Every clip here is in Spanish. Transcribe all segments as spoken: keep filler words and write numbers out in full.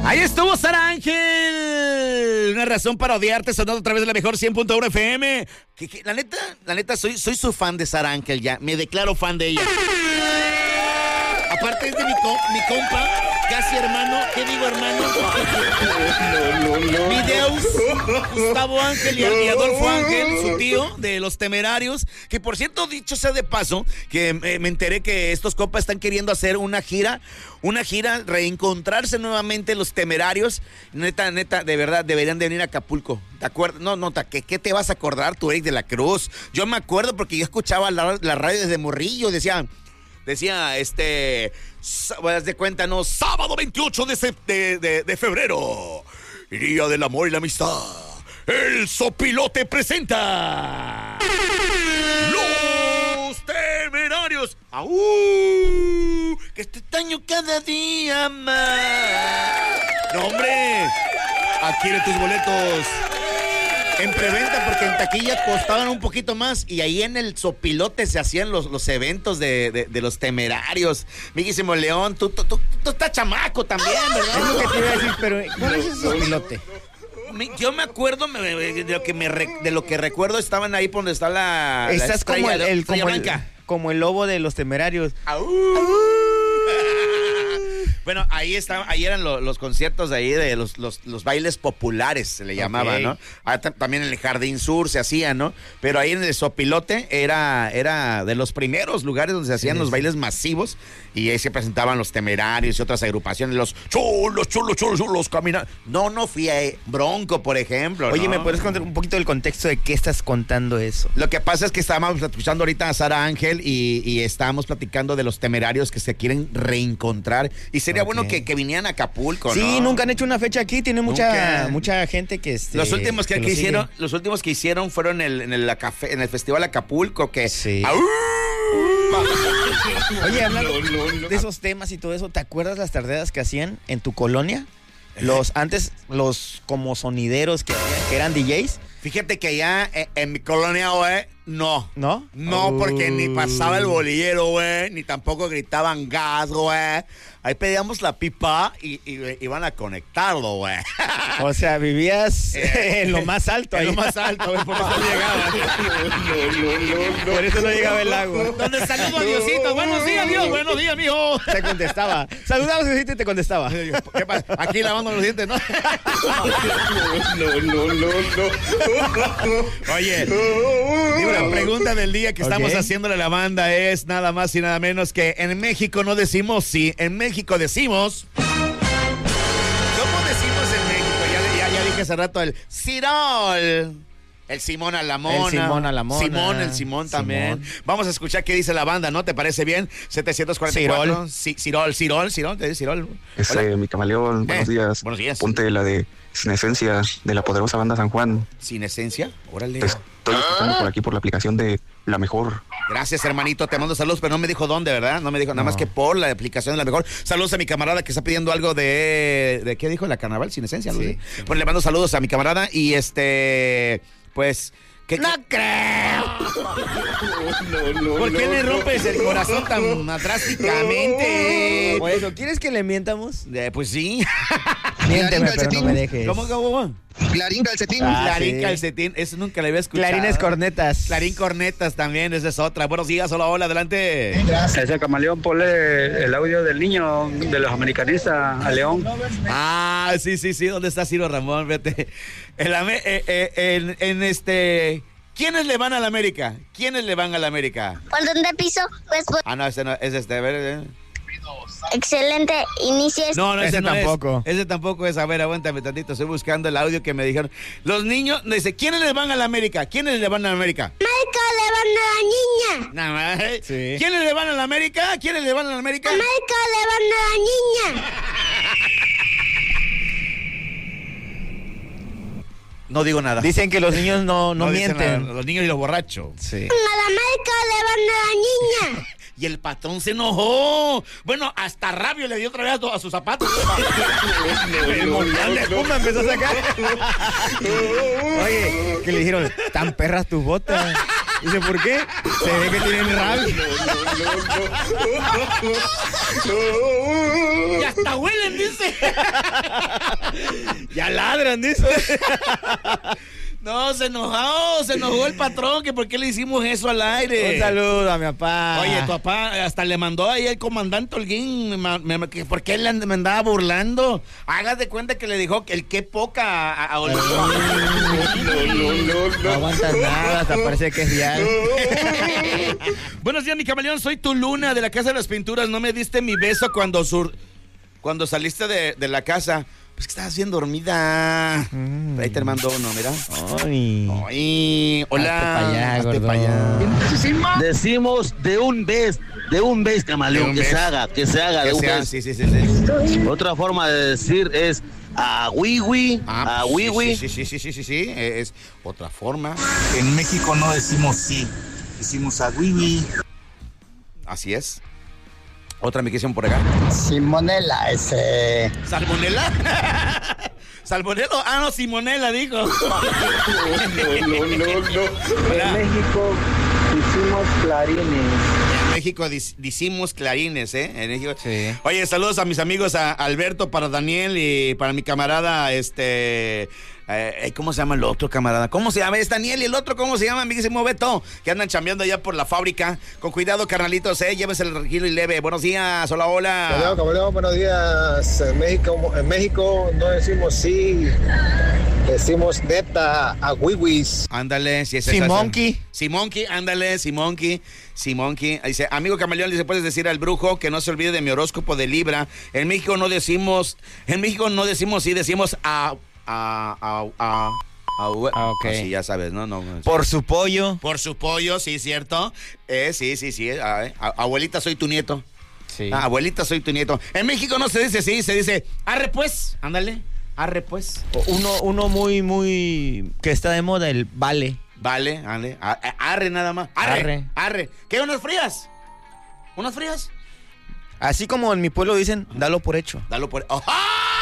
Ahí estuvo Sara Ángel. Una razón para odiarte, sonando a través de la mejor cien punto uno F M. Que, que, la neta, la neta, soy, soy su fan de Sara Ángel ya. Me declaro fan de ella. Aparte es de mi, co- mi compa, casi hermano. ¿Qué digo, hermano? No, no, no. Mi Deus, Gustavo Ángel y, y Adolfo Ángel, su tío de Los Temerarios. Que por cierto, dicho sea de paso, que me, me enteré que estos compas están queriendo hacer una gira, una gira, reencontrarse nuevamente Los Temerarios. Neta, neta, de verdad, deberían de venir a Acapulco. ¿Te acuerdas? No, no, ¿qué, ¿qué te vas a acordar tú, Eric de la Cruz? Yo me acuerdo porque yo escuchaba la, la radio desde morrillo, decían... Decía, este, haz de cuenta, no, sábado veintiocho de, de, de, de febrero, Día del Amor y la Amistad, el Sopilote presenta Los Temerarios. ¡Aú! Que este extraño cada día más. No, hombre, adquiere tus boletos en preventa, porque en taquilla costaban un poquito más y ahí en el Sopilote se hacían los, los eventos de, de, de Los Temerarios. Miguísimo León, tú, tú, tú, tú estás chamaco también, ¿verdad? Es lo que te iba a decir, pero ¿cuál es ese Sopilote? Yo me acuerdo de lo que me de lo que recuerdo, estaban ahí por donde está la, Estás la estrella, como el, el, estrella como, el, blanca. como el lobo de Los Temerarios. ¡Aú! Bueno, ahí estaban, ahí eran los, los conciertos de ahí de los, los, los bailes populares, se le llamaba, okay, ¿no? Ah, t- también en el Jardín Sur se hacía, ¿no? Pero ahí en el Sopilote era, era de los primeros lugares donde se hacían sí, los sí. bailes masivos, y ahí se presentaban Los Temerarios y otras agrupaciones, los chulos, chulos, chulos, chulos, caminar. No, no fui a Bronco, por ejemplo. Oye, ¿no? ¿me puedes contar un poquito del contexto de qué estás contando eso? Lo que pasa es que estábamos escuchando ahorita a Sara Ángel y, y estábamos platicando de Los Temerarios que se quieren reencontrar, y sería okay. bueno que, que vinieran a Acapulco, ¿no? Sí, nunca han hecho una fecha aquí, tiene mucha mucha gente que este, los últimos que, que, que hicieron, los últimos que hicieron fueron en el en el, la café, en el Festival Acapulco, que sí. Oye, hablando no, no, no. de esos temas y todo eso, ¿te acuerdas las tardeadas que hacían en tu colonia? Los antes los como sonideros que, que eran D Js. Fíjate que allá en, en mi colonia, güey, no. ¿No? No, uh. porque ni pasaba el bolillero, güey, ni tampoco gritaban gas, güey. Ahí pedíamos la pipa y, y, y iban a conectarlo, güey. O sea, vivías eh, en lo más alto. En ahí. lo más alto, güey, por eso no llegaba. No, no, no, no. Por eso no llegaba el agua. Donde saludo a Diosito. Buenos días, Dios. Buenos días, mijo. Te contestaba. Saludamos a Diosito y te contestaba. ¿Qué pasa? Aquí lavando los dientes, ¿no? No, no, no, no. Oye, digo, la pregunta del día que estamos okay. haciéndole a la banda es nada más y nada menos que en México no decimos sí, en México decimos... ¿Cómo decimos en México? Ya, ya, ya dije hace rato el Cirol. El Simón a la Mona. El Simón a la Mona. Simón, el Simón también. Simón. Vamos a escuchar qué dice la banda, ¿no? ¿Te parece bien? setecientos cuarenta y cuatro. Cirol. Cirol, Cirol, Cirol, ¿te dice Cirol? Ese, mi camaleón, buenos eh, días. Buenos días. Ponte la de Sin Esencia, de la poderosa banda San Juan. ¿Sin Esencia? Órale. Te estoy escuchando ah. por aquí por la aplicación de La Mejor. Gracias, hermanito. Te mando saludos, pero no me dijo dónde, ¿verdad? No me dijo no. nada más que por la aplicación de La Mejor. Saludos a mi camarada que está pidiendo algo de... ¿De qué dijo? ¿La Carnaval? Sin Esencia. Sí. ¿no? sí. Bueno, le mando saludos a mi camarada y este... Pues... ¿Qué, ¡No qué? creo! No, no, ¿Por qué no, le rompes no. el corazón tan drásticamente? Por eso, ¿quieres que le mientamos? Eh, pues sí. Miénteme, pero no me dejes. ¿Cómo, cómo, cómo? Clarín Calcetín. Ah, Clarín sí. Calcetín, eso nunca le había escuchado. Clarines Cornetas. Clarín Cornetas también, esa es otra. Buenos días, hola, hola, adelante. Gracias. Ese camaleón, ponle el audio del niño de los americanistas a León. Ah, sí, sí, sí, ¿dónde está Ciro Ramón? Vete. En, la, eh, eh, en, en este... ¿Quiénes le van a la América? ¿Quiénes le van a la América? ¿Por dónde piso? Pues por... Ah, no, ese no, es este, a ver... Eh. Excelente inicio. No, no, ese, ese no tampoco. Es, ese tampoco es. A ver, aguántame tantito. Estoy buscando el audio que me dijeron. Los niños, dice, ¿quiénes le van a la América? ¿Quiénes le van a la América? América le van a la niña. Nada más. ¿eh? Sí. ¿Quiénes le van a la América? ¿Quiénes le van a la América? América le van a la niña. No digo nada. Dicen que los niños no, no, no mienten. Nada, los niños y los borrachos. Sí. A la América le van a la niña. Y el patrón se enojó. Bueno, hasta rabio le dio otra vez a sus zapatos. El mundial de espuma empezó a sacar. Oye, que le dijeron, tan perras tus botas. Dice, ¿por qué? Se ve que tienen rabia. Y hasta huelen, dice. Ya ladran, dice. No, se enojó, se enojó el patrón, que por qué le hicimos eso al aire. Un saludo a mi papá. Oye, tu papá hasta le mandó ahí el comandante Holguín, me, me, que por qué le, me andaba burlando. Hagas de cuenta que le dijo que el qué poca a, a Holguín. No, no, no, no. No aguantas nada, hasta parece que es real. Buenos días, mi camaleón, soy tu Luna de la Casa de las Pinturas. No me diste mi beso cuando sur, cuando saliste de, de la casa. Pues que estabas bien dormida. Mm. Ahí te mandó uno, mira. Ay. Ay. Hola. Hazte pa' allá, Hazte pa' allá. Decimos de un beso, de un beso, camaleón, que se haga, que se haga que de un sea, beso. sí, sí, sí, sí. Otra forma de decir es a wiwi, Ah, a wiwi. sí, sí, sí, sí, sí, sí, sí, es otra forma. En México no decimos sí, decimos a wiwi. Así es. Otra migración por acá. Simonela, ese. ¿Salmonela? ¿Salmonela? Ah, no, Simonela, dijo. No, no, no, no. Hola. En México hicimos clarines. En México dis- decimos clarines, ¿eh? En México. Sí. Oye, saludos a mis amigos, a Alberto, para Daniel y para mi camarada, este... Eh, ¿Cómo se llama el otro camarada? ¿Cómo se llama? Es Daniel y el otro, ¿cómo se llama? Mi querido Beto, que andan chambeando allá por la fábrica. Con cuidado, carnalitos, eh, llévese el tranquilo y leve. Buenos días, hola, hola. Camaleón, camaleón, buenos días. En México, en México no decimos sí, decimos neta, a wiwis. Ándale, si es Simonki. Simonki, ándale, Simonki. Simonki. Dice, amigo camaleón, dice, puedes decir al brujo que no se olvide de mi horóscopo de Libra. En México no decimos, en México no decimos sí, decimos a... A, a, a, a, Ah, ok. sí, ya sabes, ¿no? no, no Por su pollo. Por su pollo, sí, cierto. Eh, sí, sí, sí. A, eh. a, abuelita, soy tu nieto. Sí. Ah, abuelita, soy tu nieto. En México no se dice sí, se dice arre pues. Ándale, arre pues. Uno, uno muy, muy... que está de moda, el vale. Vale, ándale. A- a- Arre nada más. Arre, arre. Arre. ¿Qué, unas frías? ¿Unas frías? Así como en mi pueblo dicen, dalo por hecho. Dalo por... ¡Ajá!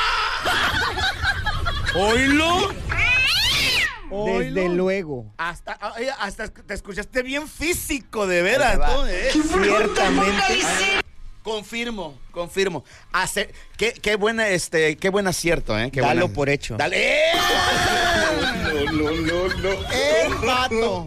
¿Oílo? Desde luego. Hasta, ay, hasta te escuchaste bien físico, de veras. Ahí te va. ¿no? ¿Eh? Ciertamente. Confirmo, confirmo. Hace, qué, qué buena, este, qué buen acierto, ¿eh? Qué Dalo buena- por hecho. Dale. ¡Eh! No, no, no, no. ¡El vato!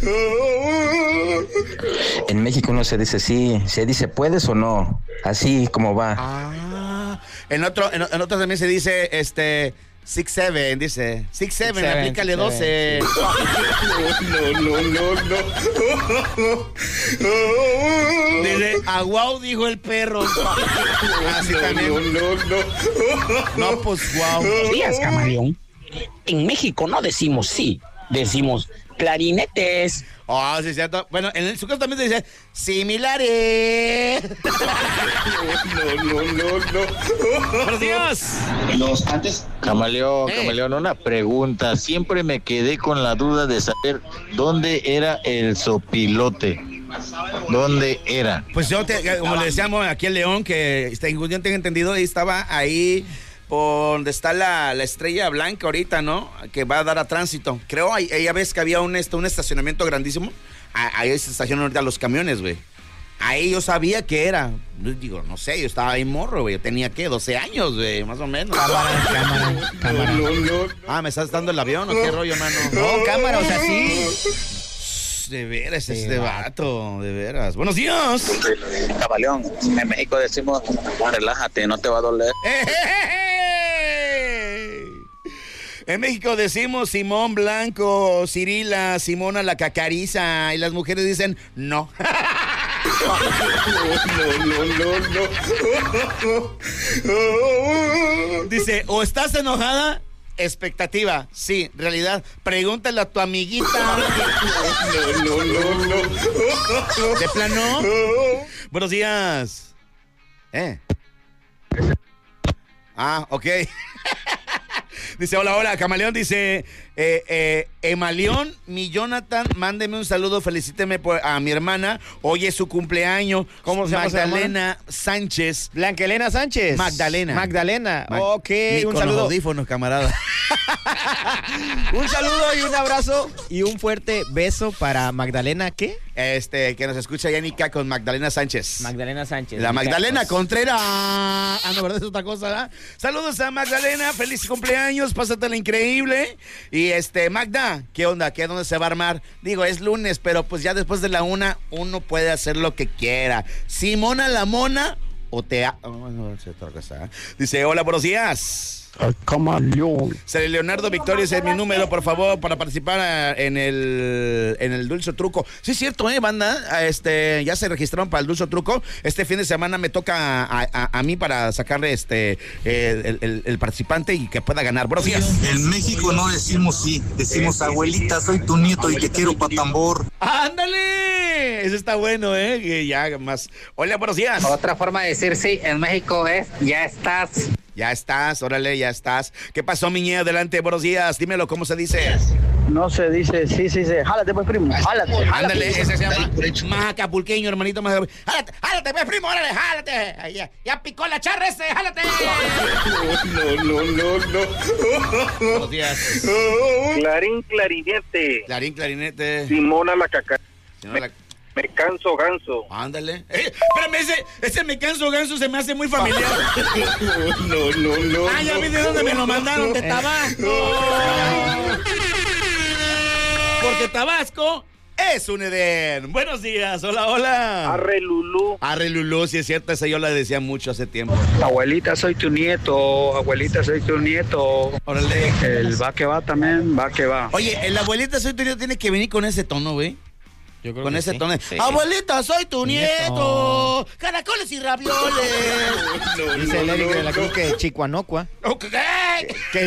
En México no se dice sí, se dice puedes o no, así como va. Ah, en otro, en, en otro también se dice, este, six seven, dice, six seven, Six, seven, aplícale six, doce. No, no, no, no. Dice, aguau, dijo el perro. Así también. No, no, no. No, pues guau. Buenos días, camaleón. En México no decimos sí, decimos clarinetes. Oh, sí, es cierto. Bueno, en el, su caso también se dice similares. No, no, no, no. Buenos días. Los antes. Camaleón, Eh. camaleón, una pregunta. Siempre me quedé con la duda de saber dónde era el sopilote. ¿Dónde era? Pues yo, te, como le decíamos aquí en León, que este, yo tengo entendido, ahí estaba ahí por donde está la, la estrella blanca ahorita, ¿no? Que va a dar a tránsito. Creo, ahí, ahí ya ves que había un, este, un estacionamiento grandísimo. Ah, ahí se estacionan ahorita los camiones, güey. Ahí yo sabía que era. Yo digo, no sé, yo estaba ahí morro, güey. Yo tenía, ¿qué? doce años, güey, más o menos. Cámara, cámara, cámara. No, no, no. Ah, ¿me estás dando el avión o qué rollo, mano? No, cámara, o sea, sí. De veras, Sí, este vato, de veras. Buenos días. Camaleón, en México decimos relájate, no te va a doler. En México decimos Simón Blanco, Cirila, Simona la cacariza. Y las mujeres dicen no. No, no, no, no. Dice, o estás enojada, expectativa. Sí, realidad. Pregúntale a tu amiguita. No, no, no, no. ¿De plano? Buenos días. ¿Eh? Ah, ok. Dice, hola, hola, Camaleón, dice, eh, eh, Emaleón, mi Jonathan, mándeme un saludo, felicíteme por, a mi hermana, hoy es su cumpleaños. ¿Cómo se llama su Magdalena Sánchez. Blanca Elena Sánchez. Magdalena. Magdalena. Mag- ok, Ni un con saludo. los audífonos, camarada. Un saludo y un abrazo y un fuerte beso para Magdalena, ¿qué? Este, que nos escucha Yanica con Magdalena Sánchez. Magdalena Sánchez. La Magdalena Contreras. Ah, no, ¿verdad? Es otra cosa, ¿verdad? Saludos a Magdalena, feliz cumpleaños, pásatela increíble. Y este, Magda, ¿qué onda? ¿Qué dónde se va a armar? Digo, es lunes, pero pues ya después de la una, uno puede hacer lo que quiera. Simona la Mona o te... Ha... Oh, no, se toca, ¿eh? Dice, hola, buenos días. Camaleón. Sale Leonardo Victoria, ese es mi número, por favor, para participar en el en el Dulce Truco. Sí, es cierto, eh, banda. Este, ya se registraron para el Dulce Truco. Este fin de semana me toca a, a, a mí para sacarle este el, el, el participante y que pueda ganar. Buenos días. En México no decimos sí, decimos abuelita, soy tu nieto y te quiero pa' tambor. ¡Ándale! Eso está bueno, eh. Que ya más. Hola, buenos días. Otra forma de decir sí en México es ya estás. Ya estás, órale, ya estás. ¿Qué pasó, miñe? Adelante, buenos días. Dímelo, ¿cómo se dice? No se dice sí, sí, sí. Jálate, pues, primo. Jálate. Ándale, ese se llama más acapulqueño, hermanito. Más... Jálate, jálate, pues, primo, órale, jálate. Ahí, ya, ya picó la charra ese, jálate. No, no, no, no. Buenos días. Clarín, clarinete. Clarín, clarinete. Simona la caca. Simona la... Me canso ganso. Ándale. Eh, espérame, ese, ese me canso ganso se me hace muy familiar. No, no, no. Ah, ya vi de dónde me lo mandaron, de Tabasco. Porque Tabasco es un Edén. Buenos días, hola, hola. Arre Lulú. Arre Lulú, sí es cierto, esa yo la decía mucho hace tiempo. Abuelita, soy tu nieto. Abuelita, soy tu nieto. Órale. El va que va también, va que va. Oye, el abuelita soy tu nieto tiene que venir con ese tono, güey. Yo creo con que ese sí. tono. Sí. Abuelita, soy tu nieto. nieto. Caracoles y ravioles. No, Dice no, el Eric no, de la Cruz no. que Chicoanocua. Okay. Que